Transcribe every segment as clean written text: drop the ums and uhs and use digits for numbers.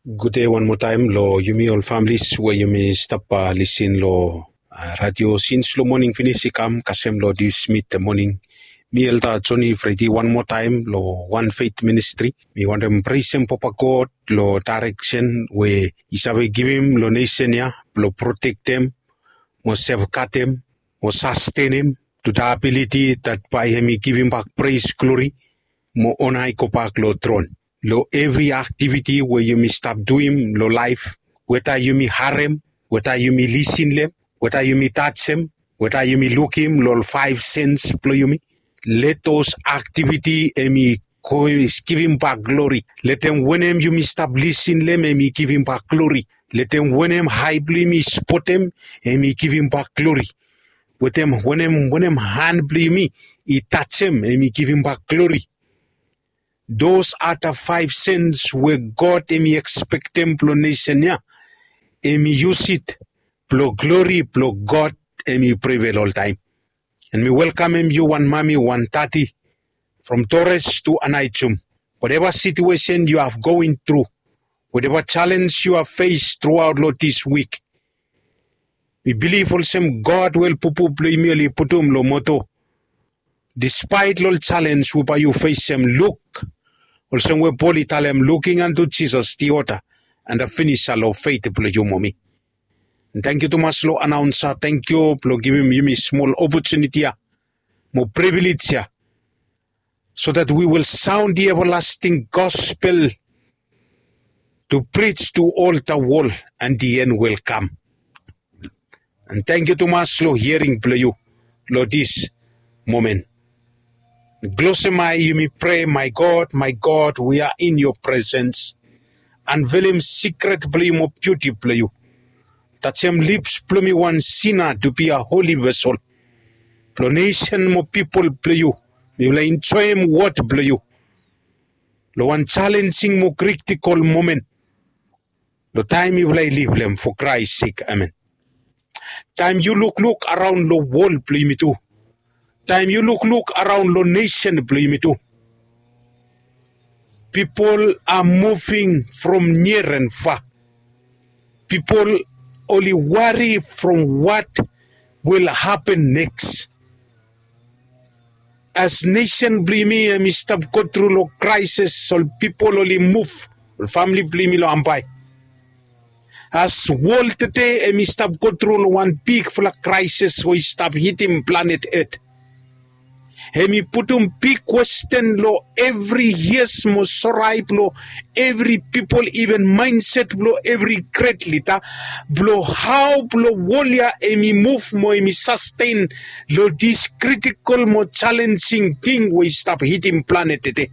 Good day one more time, lo yumi all families where yumi stop listen lo radio since lo morning finish kam kasem lo this meet the morning. Me elda Johnny Freddy one more time lo One Faith Ministry. Me want to praise him Papa God lo direction where isabe give him lo nation ya lo protect them, mo safeguard them, mo sustain him to the ability that by him he give him back praise glory, mo honor ko back lo throne. Lo every activity where you may stop doing lo life, whether you may harem, whether you may listen them, whether you may touch them, whether you may look him lo 5 cents plo you may, let those activity emi give him back glory. Let them when him you may stop listening them emi give him back glory. Let them when him high me spot him emi give him back glory. With them when him hand me he touch him emi give him back glory. Those are the 5 cents where God emi expect them plo nation ya. Emi use it plo glory plo God emi prevail all time. And me welcome him you one mommy 130 from Torres to Anaichum. Whatever situation you have going through, whatever challenge you have faced throughout this week, we believe also God will merely putum lo moto. Despite all challenge whereby you face him, look. Also, we Paul tell him, looking unto Jesus, the author and the finisher of faith, you mommy. And thank you to my slow announcer. Thank you for giving me small opportunity, more privilege, so that we will sound the everlasting gospel to preach to all the world, and the end will come. And thank you to my slow hearing, you, Lord, this moment. Glosify you me pray, my God, we are in your presence. Unveil him secret play more beauty play you. Touch him lips play me one sinner to be a holy vessel. Play nation more people play you. We will enjoy him what play you. Lo one challenging more critical moment. The time you will live them for Christ's sake, amen. Time you look around the world play me too. Time you look around the nation, play me too. People are moving from near and far. People only worry from what will happen next. As nation blame me, I stop go through lo crisis, so people only move. Family blame me lo ampai. As world today, I stop go through lo one big full of crisis, so we stop hitting planet Earth. Hemi putum big question lo every yes mo sorai lo every people even mindset lo every great lita blo how blo wolia emi move mo emi sustain lo this critical mo challenging thing we stop hitting planet today.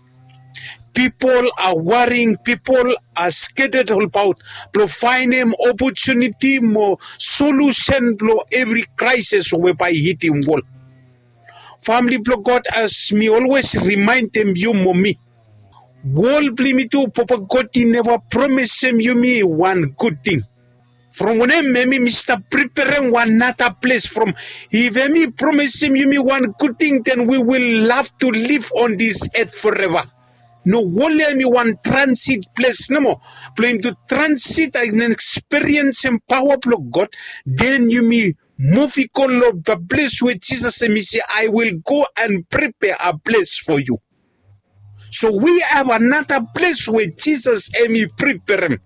People are worrying, people are scattered about to find them opportunity mo solution lo every crisis whereby hitting wall. Family block God as me always remind them you mommy. Wall me too, Papa God he never promise him you me one good thing. From when me Mr. preparing one another place from if me promise him you me one good thing, then we will love to live on this earth forever. No wole me one transit place no more. Playing to transit and experience and power of God, then you me move the place where Jesus and me say, I will go and prepare a place for you. So we have another place where Jesus and me prepare him.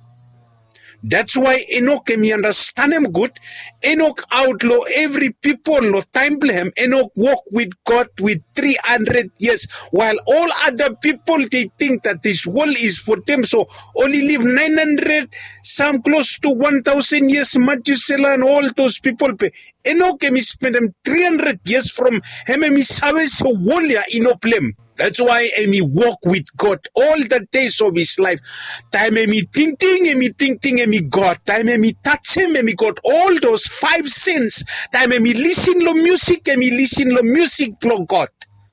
That's why Enoch me understand him good. Enoch outlaw every people lo time him. Enoch walk with God with 300 years, while all other people they think that this world is for them. So only live 900, some close to 1,000 years. Methuselah and all those people. Enoch me spend them 300 years from him. Me sabe so wolia inoplem. That's why Emi walk with God all the days of his life. Time Emi thinking, Emi God. Time Emi touch him, Emi God. All those 5 sins. Time Emi listen lo music, blow God.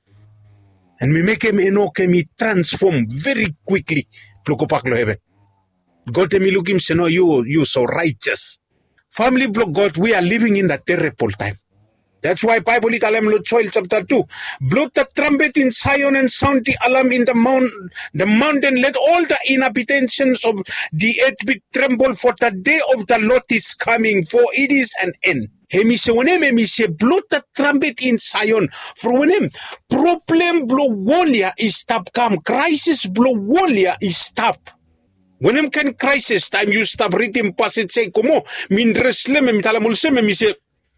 And we make him Enoch, Emi transform very quickly. Block lo heaven. God Emi look him say, no, you so righteous. Family block God, we are living in that terrible time. That's why Bible italem lo Joel chapter 2. Blow the trumpet in Zion and sound the alarm in the mountain. Let all the inhabitants of the earth be tremble, for the day of the Lord is coming, for it is an end. Hemise wonem hemise blow the trumpet in Zion. For wonem problem blow wolia is stop come. Crisis blow wolia is stop. Wonem can crisis time you stop reading passage say como min reslem mitala mulsem hemise.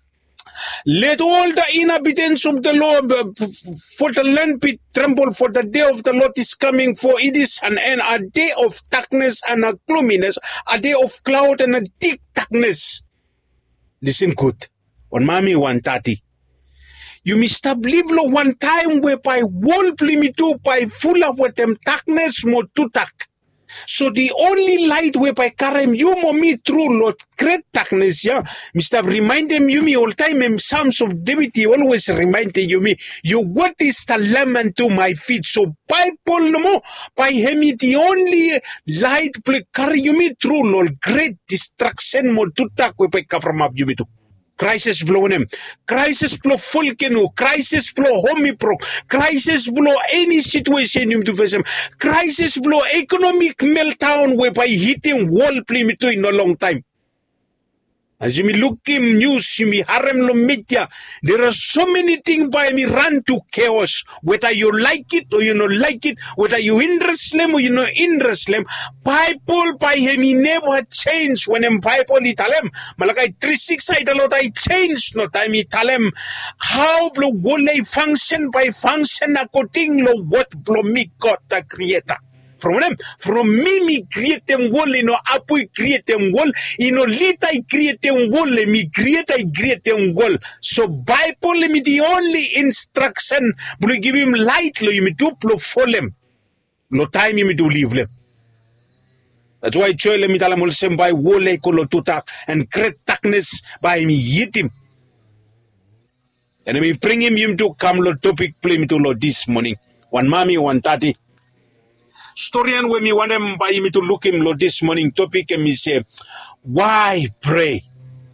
Let all the inhabitants of the Lord for the land be trembled, for the day of the Lord is coming, for it is an end, a day of darkness and a gloominess, a day of cloud and a thick darkness. Listen good. On Mami 130. You must stop live one time whereby wall me to by full of what them darkness more to tak. So the only light whereby karem you me through Lord great darkness, yeah. Mr. Remind them you me all time in Psalms of David, he always remind you me, your word is the lamp unto my feet. So Bible no more by him the only light play carry you me through Lord great destruction more to tak whereby from up you me to. Crisis blow him. Crisis blow volcano. Crisis blow homipro. Crisis blow any situation you to face him. Crisis blow economic meltdown whereby hitting wall play me to in a long time. As you me look in news, you me harem lo media. There are so many things by me run to chaos. Whether you like it or you not like it, whether you interest them or you not interest them, Bible by him he never change when him Bible italem. Malakai 3:6 I lot I change no time italem. How blow wole function by function according lo what blow me God the creator. From me create them wall, apu create them wall, lit I create them wall, me create I create them wall. So Bible me the only instruction, but give him light, lo you me do plo follow him. No time you me do leave them. That's why Joel me talamol sem by wall kolo tutak and great darkness by me hit him. And me bring him to come lo topic play me to lo this morning. One Mami 130. Story and when me want them by me to look him lo this morning topic and me say, why pray?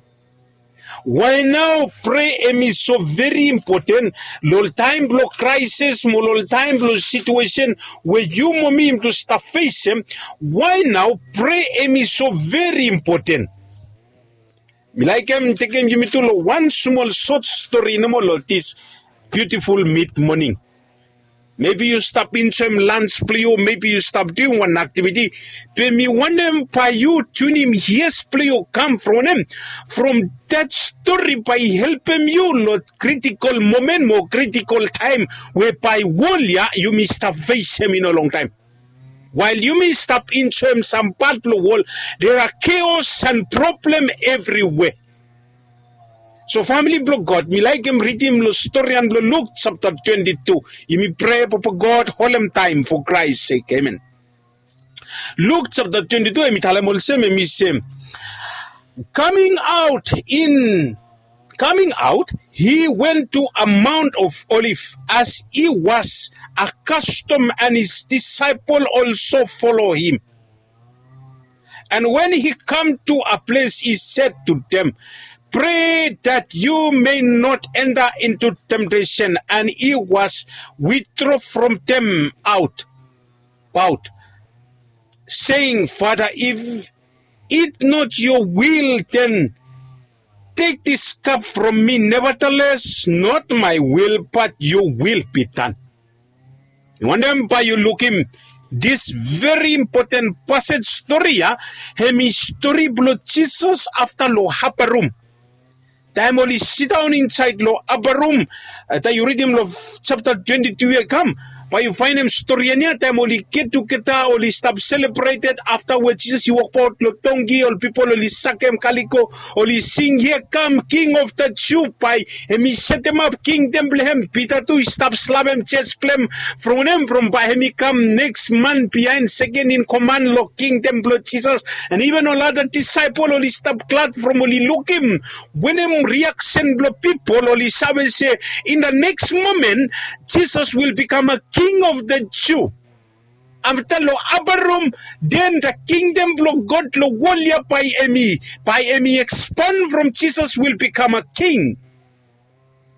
Why now pray is so very important. Lol time blow crisis, lol time blow situation where you mommy him to start face him. Why now pray is so very important. Me like him taking me to one small short story no more this beautiful mid morning. Maybe you stop in some lunch play, or maybe you stop doing one activity. But me wonder by you tune him yes play or come from him. From that story by helping you Lord critical moment, more critical time whereby Wolia you may stop face him in a long time. While you may stop in some battle wall, there are chaos and problem everywhere. So family block God, me like him read him the story and Luke chapter 22. You me pray for God, hold him time for Christ's sake. Amen. Luke chapter 22, me tell him also me say, coming out, he went to a Mount of Olive as he was accustomed, and his disciple also follow him. And when he come to a place, he said to them, pray that you may not enter into temptation. And he was withdrawn from them out, saying, Father, if it not your will, then take this cup from me. Nevertheless, not my will, but your will be done. You want them by you look him. This very important passage story, hemi story blow Jesus after lo upper room. Time only sit down inside lo upper room. You read him lo chapter 22 come. But you find him story niya, time only get to kita, only stop celebrated afterwards. Jesus, he walk out, lo tongi, all people only sakem kaliko, only sing here come, King of the Jew, by him, he set him up, King Templehem, Peter too, stop slam him, chest plem, from him, from by him, he come next man behind, second in command, lo King Temple Jesus, and even all other disciple, only stop glad from only look him, when him reaction, lo people, only say, in the next moment, Jesus will become a King of the Jew. After lo upper room, then the kingdom of God lo walia by emi expand from Jesus will become a king.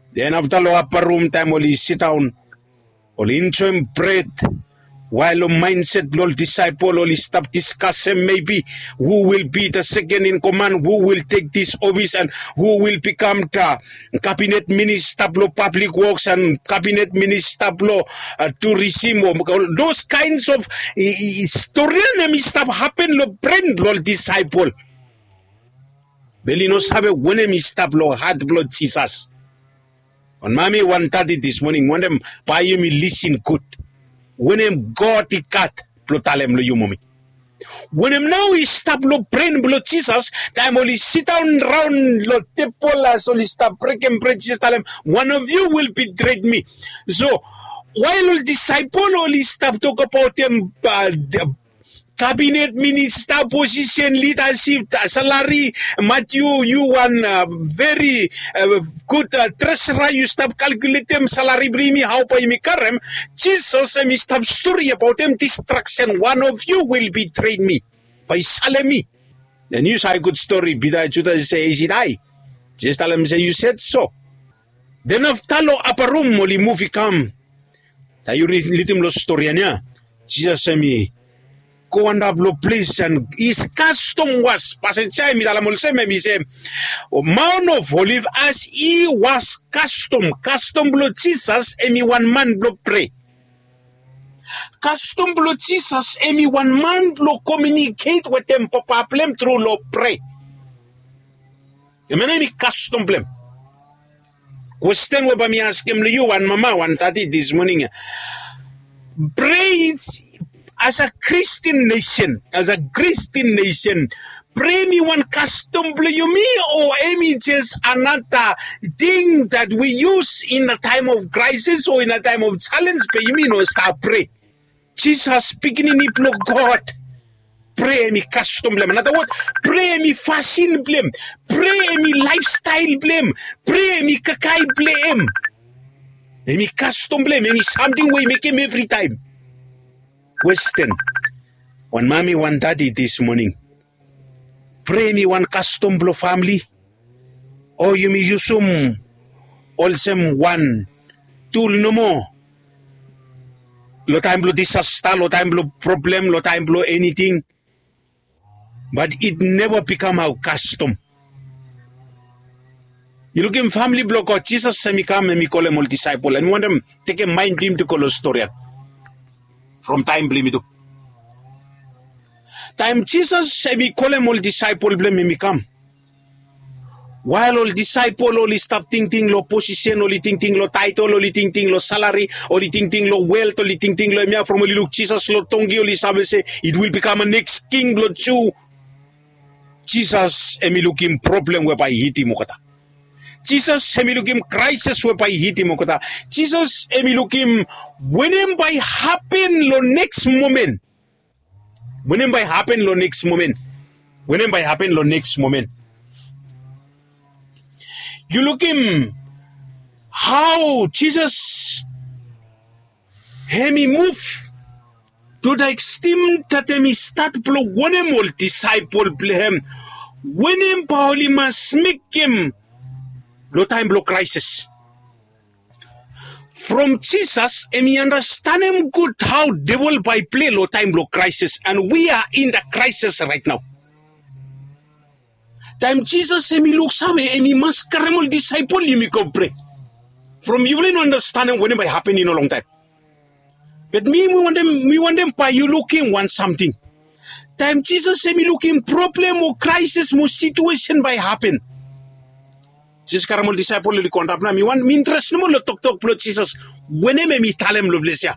Then after lo upper room time, only sit down, only enjoy bread. While a mindset will disciple only stop discussing maybe who will be the second in command, who will take this office and who will become the cabinet minister of public works and cabinet minister of tourism. Those kinds of story stop happen lo brand lo disciple. Beli no sabe when me stop lo heart blood Jesus. On mommy 1:30 this morning, when them buy me listen good. When him God he cut, plotalem lo yumomi. When him now he stop lo brain blood Jesus, time only sit down round lo tepola so he stop break and break Jesus talem. One of you will betray me. So while all disciple only stop talk about them cabinet minister position leadership salary Matthew you one very good treasurer you stop calculate them salary bring me how pay me karem Jesus me stop story about them distraction one of you will betray me by salami then you say good story bida juda say is it I just tell him say you said so then after lo upper room only movie come tayo litim lo story niya Jesus say me go and have no place and his custom was pasensya mi dalam ulse me say Mount of Olive as he was custom blood Jesus emi one man blood pray custom blood Jesus emi one man blood communicate with them problem through lo pray emene mi custom blem question we ba mi ask him you one mama 1:30 this morning pray as a Christian nation, pray me one custom you me or any just another thing that we use in a time of crisis or in a time of challenge, pay me no start pray. Jesus speaking in the God. Pray me custom blame. Another word, pray me fashion blame. Pray me lifestyle blame. Pray me kakai blame. Me custom blame. Me something we make him every time. Question. One mommy, one daddy this morning. Pray me one custom blow family. Or you me usum also one tool no more. Lo time blow disaster, lo time blow problem, lo time blow anything. But it never become our custom. You look in family block or Jesus semi come and me call them all disciple and want them take a mind dream to call a story. From time blame it. Time Jesus say we call him all disciple blame me come. While all disciple only stop thinking lo position, only thinking lo title, only thinking lo salary, only thinking lo wealth, only thinking lo mea from only look Jesus lo tongi only say it will become a next king lo chu. Jesus emi looking problem whereby hiti mukata. Jesus emi looking crisis whereby hiti mukata. Jesus emi looking when by happen lo next moment. When by happen lo next moment. When by happen lo next moment. You look him how Jesus hemi move to the extent that hemi start blow one more disciple him when him Pauli must make him lo time blow crisis. From Jesus, hemi understand him good how devil by play lo time blow crisis, and we are in the crisis right now. Time Jesus hemi looks away hemi must carry disciple you me go pray. From you will understand when it happen in a long time. But me want them by you looking want something. Time Jesus say me looking problem or crisis or situation by happen. Jesus karamol disciple li kontrap na mi want mi interest no lo talk plot Jesus when me talem lo bless ya.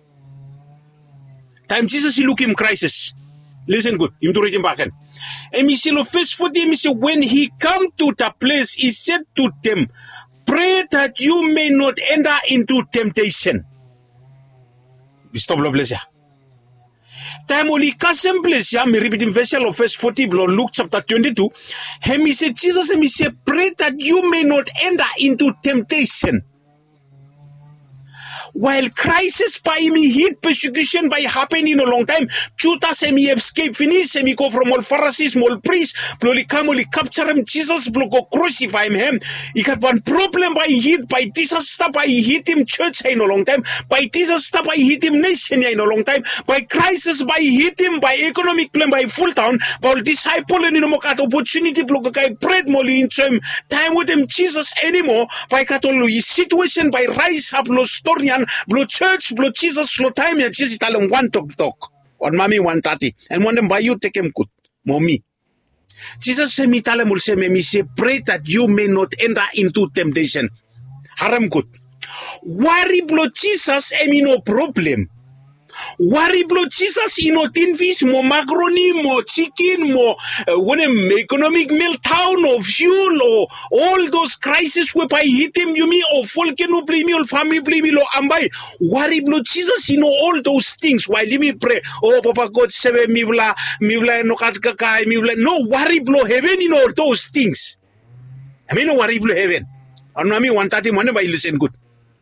Time Jesus he looking crisis. Listen good. Him to read him back. And me say lo first for them say when he come to the place he said to them, pray that you may not enter into temptation. Stop lo bless ya. Time only kasem place ya me repeat in verse of verse 40 Luke chapter 22. And me say Jesus and me say pray that you may not enter into temptation. While crisis by me hit persecution by happening a long time, Judah semi escape finish, semi go from all Pharisees, all priests, blowly come, only capture him, Jesus, blow go crucify him. He got one problem by hit, by disaster, by hit him church in a long time, by disaster, by hit him nation in a long time, by crisis, by hit him, by economic plan, by full town, by disciple and got opportunity, blow guy bread molly into him, time with him, Jesus anymore, by Catolo, situation by rise up, no storian, blow church, blow Jesus, blow time, and Jesus tell him one talk, or mommy 130, and one them by you take him good, mommy. Jesus said, me tell him, will say, me say, pray that you may not enter into temptation. Haram good. Worry blow Jesus, no problem. Worry blow Jesus, tin fish, more macaroni, more chicken, more economic meltdown or fuel or all those crises whereby hit him, you mean, or volcano blame me, or family blame me, or ambai. Worry blow Jesus, all those things. While me pray, oh Papa God save me bla no kat kakai me bla. No worry blow heaven in all those things. I mean no worry blow heaven. Or no me 130 money by listen good.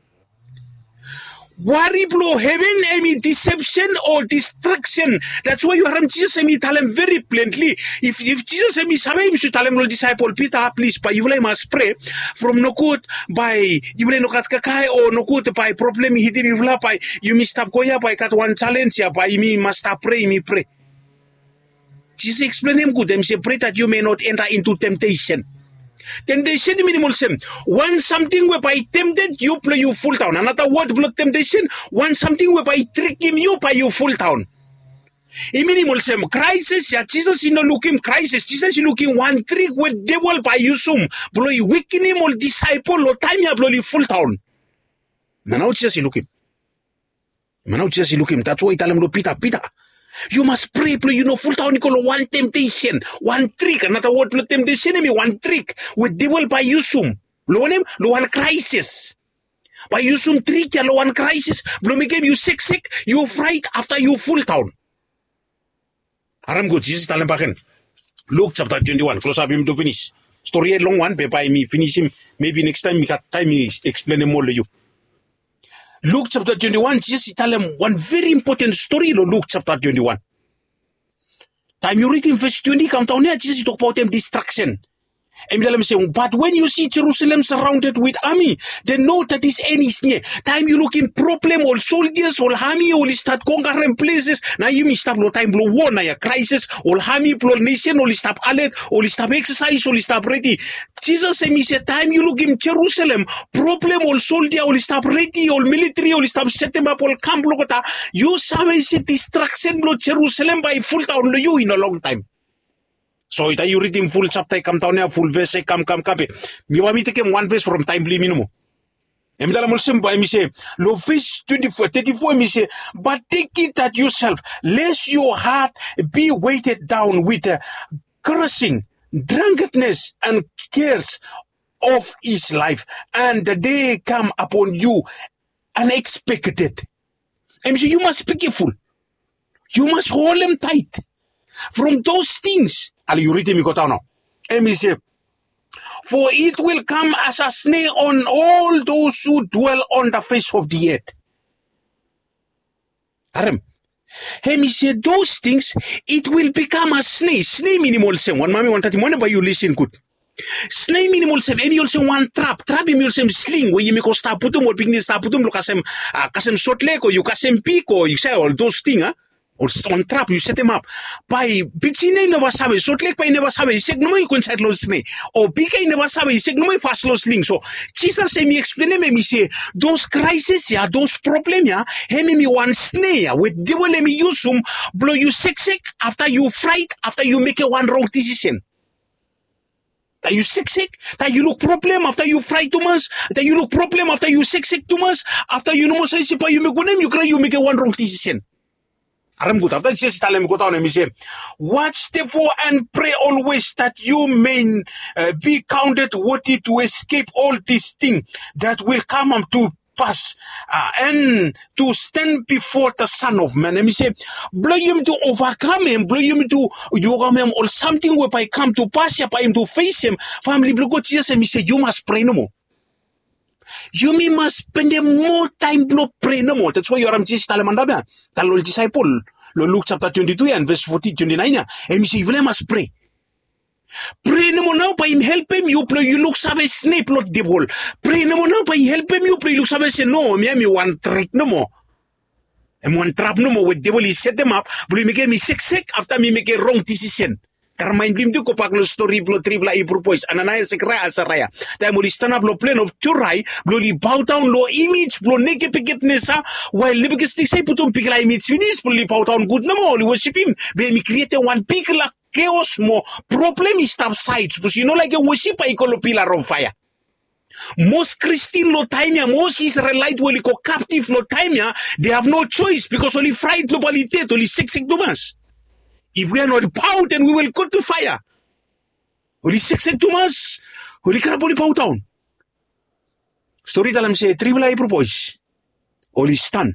Worry blow heaven, deception or destruction. That's why you hear Jesus tell him very plainly. If Jesus you should tell him, disciple Peter, please, but you must pray from no good by you will no kat kakai or no good by problem hit him by you must stop goya by kat one challenge ya by me must stop pray me pray. Jesus explain him good. Them say pray that you may not enter into temptation. Temptation minimal sim. One something whereby tempted you play you full town. Another word blood temptation. One something whereby tricking you by you full town. Minimal sim. Crisis ya Jesus looking crisis. Jesus looking one trick with devil by you sum. Blow you weaken him or disciple or time ya blow you full town. Now Jesus looking. Now Jesus looking. That's why I tell him Peter. You must pray, full town, one temptation, one trick, another word, temptation, one trick, with devil by Yusum. Lo one crisis. By Yusum trick, lo one crisis, blow me game, you sick, you fright after you full town. Aram go, Jesus, tell him back in. Luke chapter 21, close up him to finish. Story a long one, by me finish him, maybe next time, we got time, explain him more to you. Luke chapter 21, Jesus tell him one very important story in Luke chapter 21. Time you read in verse 20, come down here, Jesus talk about them destruction. And tell him saying, but when you see Jerusalem surrounded with army, then know that this end is near. Time you look in problem, all soldiers, all army, all start conquering places. Now you may stop no time blow war, now your crisis, all army, all nation, all stop alert, all stop exercise, all stop ready. Jesus said, me say, time you look in Jerusalem, problem, all soldier, all stop ready, all military, all stop set them up, all camp, logota. You say distraction, blow Jerusalem by full town, you in a long time. So ita you read in full chapter, come down here, full verse, come. Me want me take him one verse from time, believe me. And then I'm simple, me say, lo verse 34, me say, but take it at yourself, lest your heart be weighted down with cursing, drunkenness, and cares of his life, and the day come upon you unexpected. And say, you must be careful. You must hold them tight from those things. You read him, you go down now. And he said, for it will come as a snare on all those who dwell on the face of the earth. Aram. And he said, those things, it will become a snare. Snare minimal say, one mommy, one tati, whenever you listen good. Snare minimal say, and you say one trap. Trap him, you say sling, where you make a stop, put them, or picnic stop, put them, look kasem short leg, or you kasem peak, or you say all those things, huh? Or on trap, you set them up. By Pichine never sabe, so like by never sabe, he said no you can set low snake. Or PK never sabe, he said no fast low sling. So Jesus say me explain me say those crises, yeah, those problems, yeah, me one snare with devil me use blow you sick after you fright, after you make a one wrong decision. That you sick, that you look problem after you fright too much, that you look problem after you sick too much, after you know say you make one you cry, you make a one wrong decision. Aram good. After Jesus tell him, go down and he say, watch therefore and pray always that you may be counted worthy to escape all these things that will come to pass and to stand before the Son of Man. And he say, blow him to overcome him, blow him to overcome him, or something whereby come to pass, by him to face him. Family, blow God Jesus and he say, you must pray no more. You must spend more time to pray no more. That's why you're Jesus talamandabia. Talol disciple. Luke chapter 22 and verse 29. And you must pray. Pray no more now by him help him you play you look savage snake lot devil. Pray no more now by help him you play look savage no me one trick no more. And one trap no more with devil he set them up, but he make me sick after me make a wrong decision. Karmain blim du ko pak lo story blo trivla I propose ananaya sekra asaraya. Dai mo stand up lo plan of churai blo li bow down lo image blo neke picket nesa while libikistic say putum pikla image finis blo li bow down good no more li worship him. Be me create one pikla chaos mo problem is stop sides because you know like a worship I call a pillar of fire. Most Christian lo time most Israelite will go captive lo time they have no choice because only fried globalitet only sick dumas. If we are not bound, then we will go to fire. Only sick dumas, only karaboli bow down. Story dalam say tribal I propose. Only stand.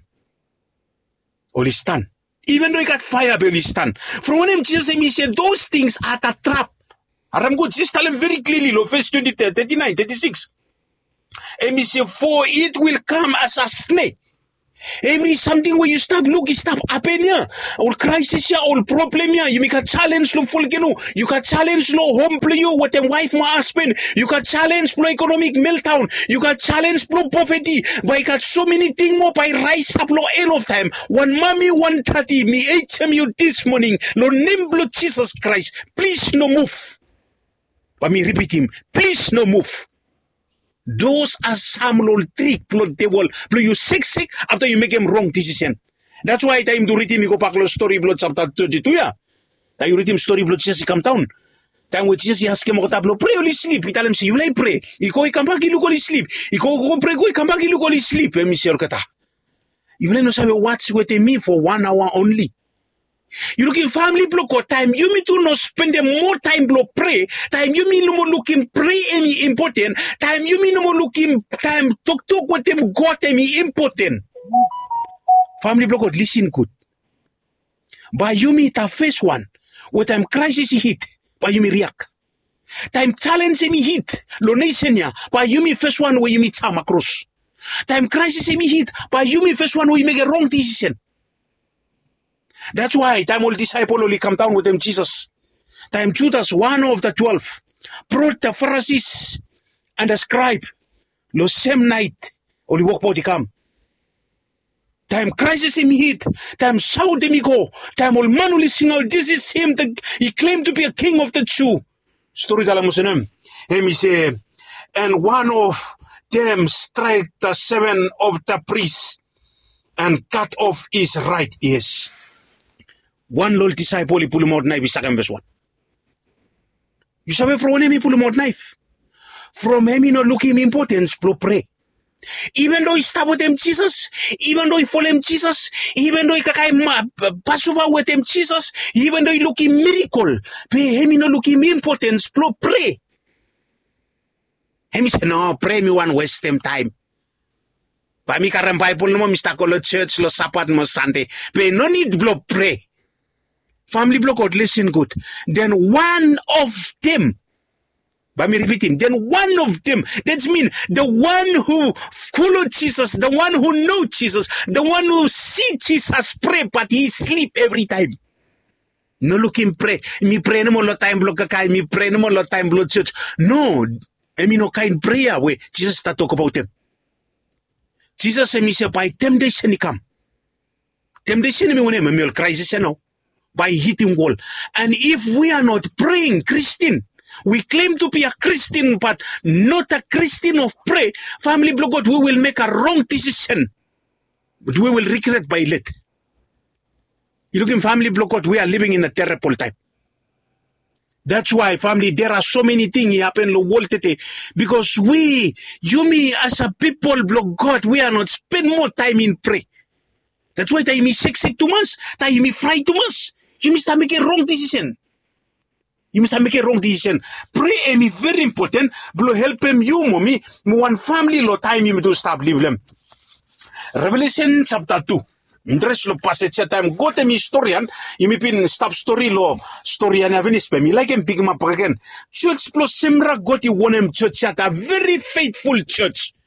Even though he got fire, but only stand. From when Jesus said those things are a trap. I'm good. Jesus tell him very clearly, verse 23, 39, 36. And he said, for it will come as a snake. Every something where you stop happen here. All crisis here, all problem here. You make a challenge lo folgeno. You can challenge lo home play you with them wife my husband. You can challenge lo economic meltdown. You can challenge lo poverty. But you got so many things more by rise up lo end of time. One mommy 130 me HMU this morning. Lo name lo Jesus Christ. Please no move. But me repeat him. Please no move. Those are some little trick, plot devil. Blow you sick after you make him wrong decision. That's why time to read him, you go back to story blood chapter 32, yeah. Now you read him story blood Jesus come down. Time with Jesus, he ask him, pray only sleep. He tell him, say, you like pray. He go, he come back, he look only sleep. He go pray, he come back, he look only sleep. And Mr. Kata. You let us have a watch with me for 1 hour only. You looking family block or time, you mean to not spend more time block pray, time you mean no more looking pray any important, time you mean no more looking time talk with them God any important. Family block listen good. But you mean the first one, what time crisis hit, but you mean react. Time challenge me hit, lo nation ya, but you mean first one where you meet some across. Time crisis me hit, but you mean first one where you make a wrong decision. That's why time all disciple only come down with them Jesus. Time Judas, one of the 12, brought the Pharisees and the scribe. The same night, only walk about the come. Time crisis him hit. Time shout him go. Time all man only sing out. This is him. He claimed to be a king of the Jew. Story dalam museum. He say, and one of them strike the 7 of the priests and cut off his right ears. One little disciple, he pull him out knife, second verse 1. You saw from him, he pull him out knife. From him, he not looking importance, pray. Even though he stop with them Jesus, even though he follow him Jesus, even though he pass over with him Jesus, even though he looking miracle, but him he not looking importance, pray. Him say, no, pray me one waste them time. But me karang Bible no mo mista ko lo church lo sapat mo Sunday. But no need block pray. Family block out, listen good. Then one of them, but me repeat him, then one of them, that means the one who follow Jesus, the one who know Jesus, the one who see Jesus pray, but he sleep every time. No look him pray. Me pray no more time block kai, me pray no more time block church. No, I mean no kind prayer where Jesus start talk about them. Jesus said me say by temptation he come. Temptation me when me crisis no. By hitting wall. And if we are not praying Christian, we claim to be a Christian, but not a Christian of prayer, family block God, we will make a wrong decision. But we will regret by it. You look in family block God, we are living in a terrible time. That's why, family, there are so many things happen in the world today. Because me as a people block God, we are not spend more time in prayer. That's why tayo may sick too much, tayo may fry too much. You must make a wrong decision. You must make a wrong decision. Pray is very important. Blow help him you, mommy. One family lo time you to stop live them. Revelation chapter 2. Interest lo passage time. Go to me historian. You may pin stop story lo story and have any me like him pick him up again. Church plus Simra got you one church at a very faithful church.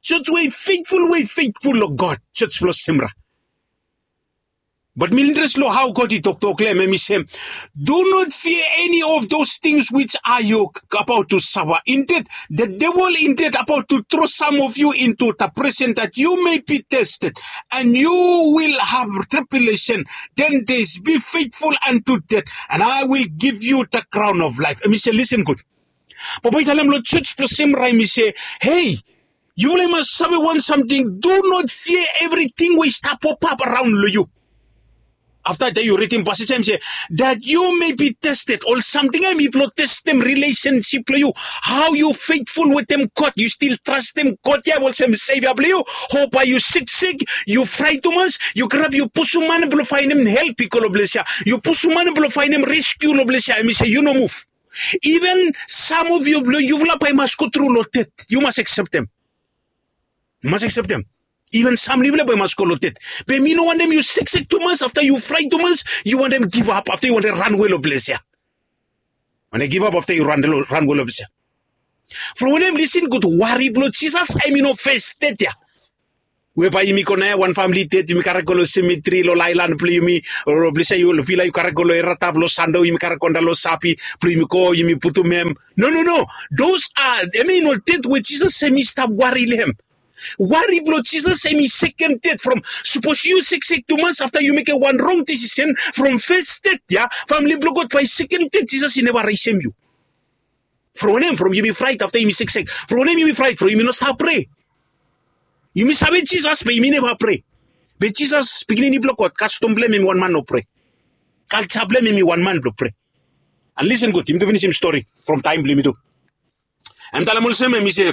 Church way faithful of God. Church plus Simra. But me interest lo how God talk lem me say, do not fear any of those things which are you about to suffer. Indeed, the devil indeed about to throw some of you into the prison that you may be tested, and you will have tribulation. Then days be faithful unto death, and I will give you the crown of life. And me say, listen good. Papa italam lo church plus Simra me say, hey, you will must want something. Do not fear everything which pop up around you. After that, you read in passage, say that you may be tested, or something. I mean, test them relationship, you how you faithful with them. God, you still trust them. God, yeah, will say Savior, you hope are you sick, you fright too much. You grab you push man, blow find him help, you push man, blow find him rescue, I mean, say you no move. Even some of you must go through lotet. You must accept them. You must accept them. Even some people must go lotet. But me no want them you sick 2 months after you fright 2 months. You want them give up after you want to run well of bless ya. When they give up after you run well of bless ya. From when them listen good worry blood Jesus I mean no first dead ya. Whereby you me kona one family dead you me karakolo cemetery lo lailan play me or bless you lo villa you karakolo eratab lo sando you me karakonda lo sapi play me ko you me putu mem. No. Those are I mean no dead with Jesus say me stop worry them. Worry blood Jesus say me second death from suppose you 2 months after you make a one wrong decision from first death, yeah, family blood God by second death Jesus he never raise you. From you be fright after you be sick. From him you be fright from you not stop pray. You miss sabe Jesus but you never pray. But Jesus beginning blood God custom blame him one man no pray. Can't blame him one man no pray. And listen good, him to finish him story from time blame me too. And tell him me say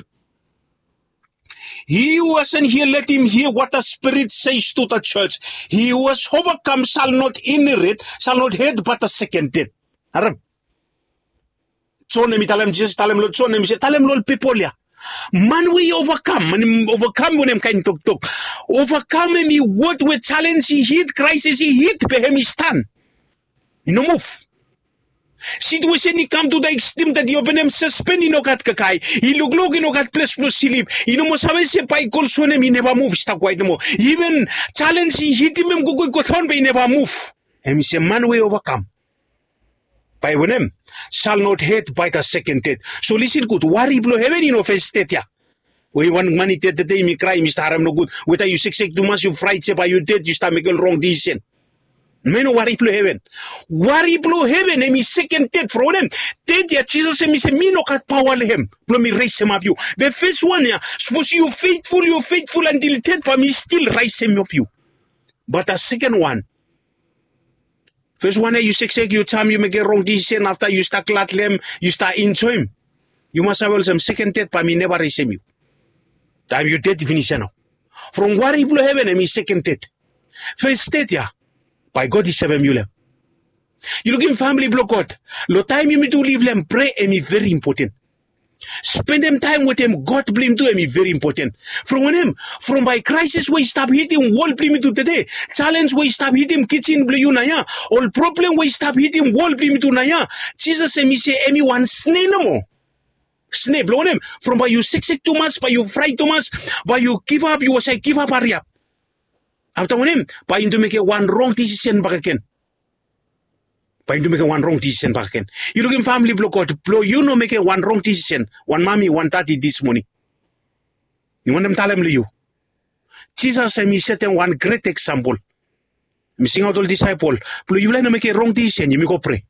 he who wasn't here, let him hear what the Spirit says to the church. He who was overcome shall not inherit, shall not head but a second death. Aram. So nemi tell him Jesus, tell him Lord, so nemi say, tell him Lord people ya. Man we overcome when him kind talk. Overcome me what we challenge he hit crisis he hit behem he stand. No move. Situation ni come to the extreme that you open him suspend inokat kakai. Iluglog inokat plus silip. Ino mo sabi si pai kolso nem he never move. Stop quite no more. Even challenge he hit him go on but he never move. And he say man we overcome. By when him shall not hate by the second death. So listen good. Worry blow heaven in first state ya. We want money the day me cry Mr. Haram no good. Whether you 2 months you fright say by you dead you start making wrong decision. Men worry blow heaven. Worry blow heaven and me second death from them. Dead ya Jesus and me say me no cat power him. Blow me raise him up you. The first one ya suppose you faithful until dead but me still raise him up you. But the second one. First one you sick you time you make a wrong decision after you start glad them you start into him. You must have some second death but me never raise him you. Time you dead definition now. From worry blow heaven and me second death. First death ya. By God is 7 million. You looking family block God. Lo time you need to leave them pray and me very important. Spend them time with him. God blame to me very important. From by crisis where you stop hitting wall blame to today. Challenge where you stop hitting kitchen blame you naya. All problem where you stop hitting wall blame to naya. Jesus and me say anyone snake no more. Snake blow him. From by you sick 2 months, by you fright 2 months, by you give up, you say give up hurry up. After him, by him to make a one wrong decision back again. By him to make a one wrong decision back again. You look in family block out, blow, you know make a one wrong decision. One mommy, 1:30 this morning. You want them tell him you. Jesus and me set them one great example. Missing out all disciple. Blow, you like to make a wrong decision, you make go pray.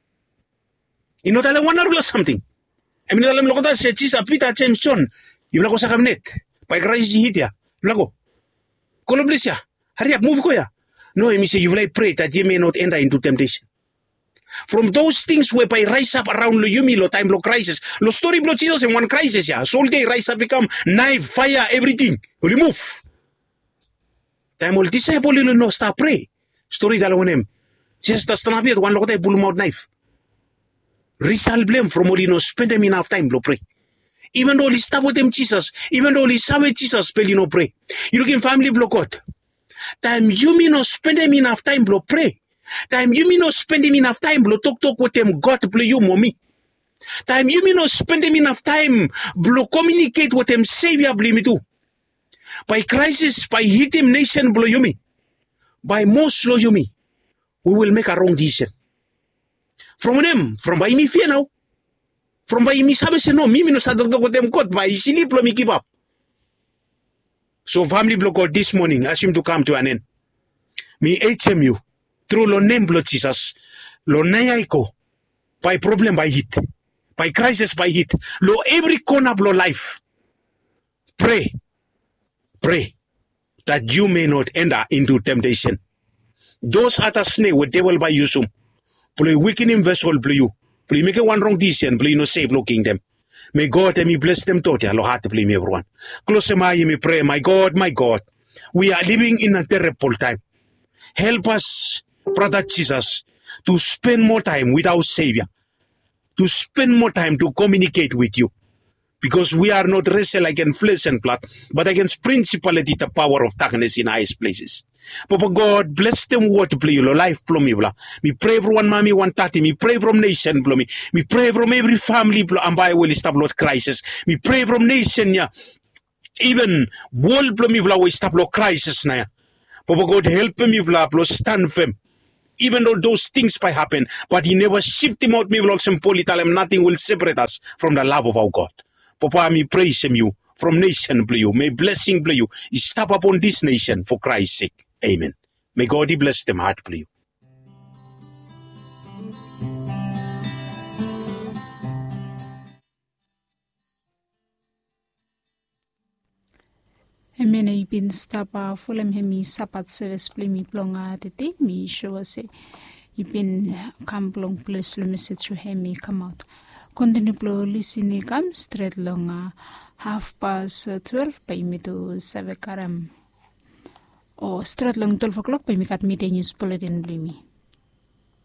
You know tell them one or something. I mean tell them look at that Jesus, Peter, James, John. You like go sa cabinet. By Christ hit ya. You go. Call bless ya. Hurry up, move go ya. No, I say you will pray that you may not enter into temptation. From those things whereby rise up around you me lo time lo crisis. Lo story blow Jesus in one crisis ya. So all day rise up become knife, fire, everything. Will you move? Time all disciple you no start pray. Story dala on him. Jesus the stand up here one look at pull out knife. Result blame from all you know spend them enough time lo pray. Even though he stop with them Jesus, even though he stop with Jesus, spell you no pray. You look in family block out. Time you me no spend them enough time blow pray. Time you me no spend them enough time blow talk with them God play you mommy. Time you me no spend them enough time blow communicate with them Savior blame me too. By crisis, by hitting nation below yumi, by most low yumi, we will make a wrong decision. From them, from by me fear now. From by me sabi no, me no start to go them God, by silly blow me give up. So family blow God this morning, ask him to come to an end. Me HMU, through lo name blow Jesus, lo nayaiko, by problem by hit, by crisis by hit, lo every corner blow life. Pray that you may not enter into temptation. Those other snake with devil by you some. Play weakening vessel play you. Play make one wrong decision, play no save looking them. May God and me bless them totally. Lo heart play me everyone. Close my eye, me pray, my God. We are living in a terrible time. Help us, brother Jesus, to spend more time with our Savior. To spend more time to communicate with you. Because we are not wrestle against flesh and blood, but against principality, the power of darkness in highest places. Papa God, bless them what play your life play me bla. Me pray for one mommy 130. Me pray from nation blow me. Me pray from every family blow and by will stop Lord crisis. Me pray from nation ya. Even world blow me bla will stop Lord crisis na ya. Papa God help me bla blow stand firm. Even though those things might happen, but He never shift him out me bla some polytalem. Nothing will separate us from the love of our God. Papa, me praise him you from nation play you. May blessing play you. Stop upon this nation for Christ's sake. Amen. May God bless them heart play you. Amen. I been stop full hemi sapat service play me plonga tete me show say you been come long place lo message to hemi come out. Continue to listen come straight long 12:30 by me to 7 karam. Or straight long 12 o'clock by me cut meeting news bulletin blame me.